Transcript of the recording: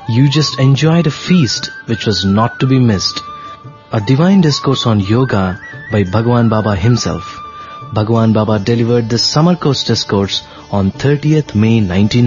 You just enjoyed a feast which was not to be missed. A divine discourse on yoga by Bhagwan Baba himself. Bhagwan Baba delivered the Summer Course discourse on 30th May 1990.